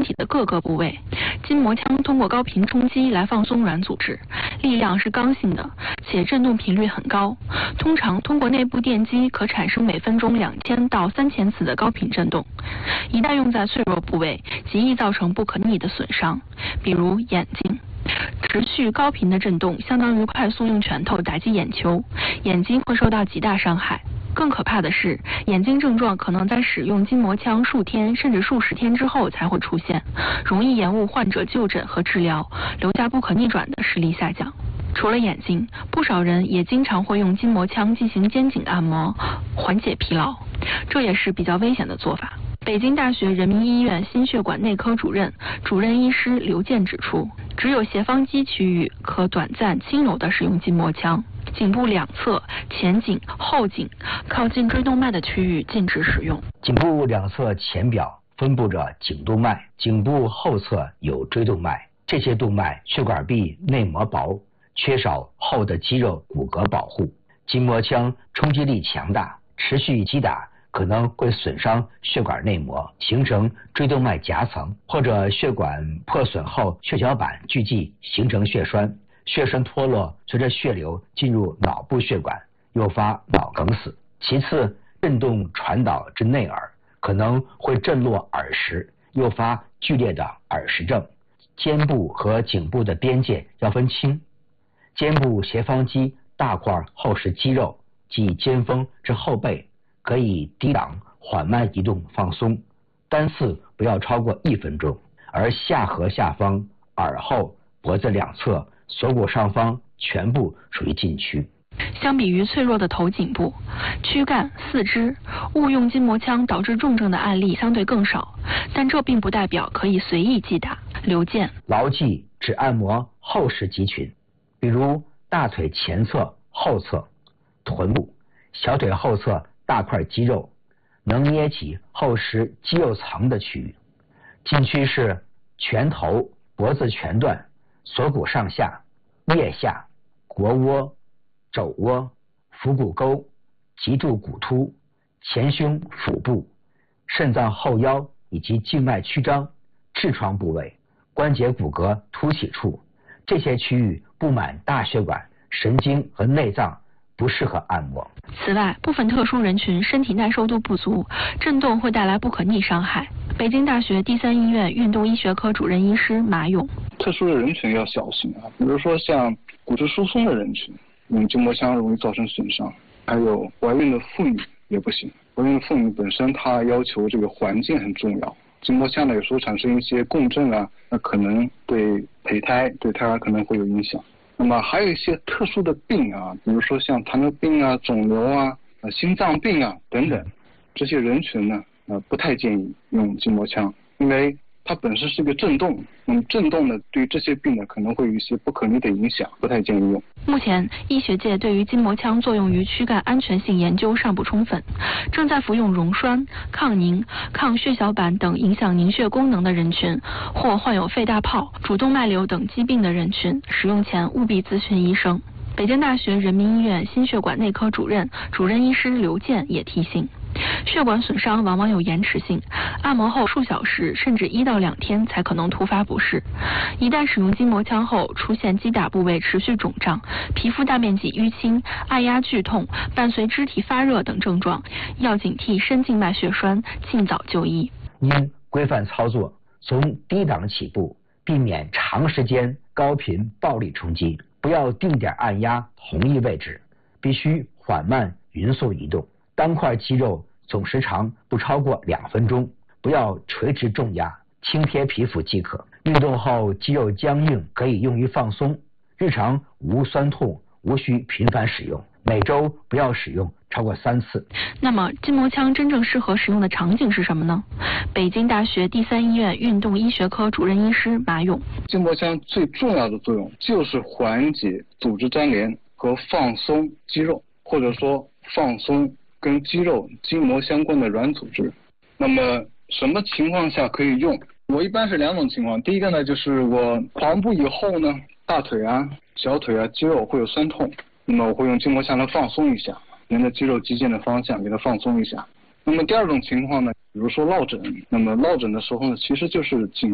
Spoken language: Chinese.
体的各个部位。筋膜枪通过高频冲击来放松软组织，力量是刚性的，且振动频率很高。通常通过内部电击可产生每分钟2000到3000次的高频振动。一旦用在脆弱部位，极易造成不可逆的损伤，比如眼睛。持续高频的振动相当于快速用拳头打击眼球，眼睛会受到极大伤害。更可怕的是，眼睛症状可能在使用筋膜枪数天甚至数十天之后才会出现，容易延误患者就诊和治疗，留下不可逆转的视力下降。除了眼睛，不少人也经常会用筋膜枪进行肩颈按摩，缓解疲劳，这也是比较危险的做法。北京大学人民医院心血管内科主任医师刘健指出，只有斜方肌区域可短暂轻柔地使用筋膜枪，颈部两侧、前颈、后颈靠近椎动脉的区域禁止使用。 颈部两侧前表分布着颈动脉，颈部后侧有椎动脉，这些动脉血管壁内膜薄，缺少厚的肌肉骨骼保护。筋膜枪冲击力强大，持续击打可能会损伤血管内膜，形成椎动脉夹层，或者血管破损后血小板聚集形成血栓，血栓脱落随着血流进入脑部血管，诱发脑梗死。其次，振动传导至内耳，可能会震落耳石，诱发剧烈的耳石症。肩部和颈部的边界要分清，肩部斜方肌大块厚实肌肉，即肩峰至后背，可以低档缓慢移动放松，单次不要超过1分钟。而下颌下方、耳后、脖子两侧、锁骨上方全部属于禁区。 相比于脆弱的头颈部、躯干、四肢，误用筋膜枪导致重症的案例相对更少，但这并不代表可以随意击打。刘健牢记只按摩厚实肌群，比如大腿前侧、后侧、臀部、小腿后侧大块肌肉，能捏起厚实肌肉层的区域。禁区是拳头、脖子前段、锁骨上下、腋下、腘窝、肘窝、腹股沟、脊柱骨突、前胸腹部、肾脏后腰以及静脉曲张、痔疮部位、关节骨骼凸起处，这些区域布满大血管、神经和内脏，不适合按摩。 此外，部分特殊人群身体耐受度不足，振动会带来不可逆伤害。北京大学第3医院运动医学科主任医师马勇： 特殊的人群要小心啊，比如说像骨质疏松的人群，用筋膜枪容易造成损伤，还有怀孕的妇女也不行。怀孕的妇女本身她要求这个环境很重要，筋膜枪呢有时候产生一些共振啊，那可能对胚胎、对胎儿可能会有影响。那么还有一些特殊的病啊，比如说像糖尿病啊、肿瘤啊、心脏病啊等等，这些人群呢，不太建议用筋膜枪，因为它本身是个振动，那么振动呢，对这些病呢可能会有一些不可逆的影响，不太建议用。 目前，医学界对于筋膜枪作用于躯干安全性研究尚不充分，正在服用溶栓、抗凝、抗血小板等影响凝血功能的人群，或患有肺大泡、主动脉瘤等疾病的人群，使用前务必咨询医生。北京大学人民医院心血管内科主任医师刘健也提醒，血管损伤往往有延迟性，按摩后数小时甚至1到2天才可能突发不适。一旦使用筋膜枪后出现击打部位持续肿胀、皮肤大面积淤青、按压剧痛，伴随肢体发热等症状，要警惕深静脉血栓，尽早就医。 应规范操作，从低档起步，避免长时间高频暴力冲击，不要定点按压同一位置，必须缓慢匀速移动。单块肌肉总时长不超过2分钟，不要垂直重压，轻贴皮肤即可。运动后肌肉僵硬可以用于放松，日常无酸痛，无需频繁使用，每周不要使用超过3次。 那么筋膜枪真正适合使用的场景是什么呢？北京大学第3医院运动医学科主任医师马勇： 筋膜枪最重要的作用就是缓解组织粘连和放松肌肉，或者说放松跟肌肉筋膜相关的软组织。那么什么情况下可以用？我一般是2种情况。第一个呢，就是我跑完步以后呢，大腿啊、小腿啊肌肉会有酸痛，那么我会用筋膜枪来放松一下，沿着肌肉肌腱的方向给它放松一下。那么第2种情况呢，比如说落枕，那么落枕的时候呢，其实就是颈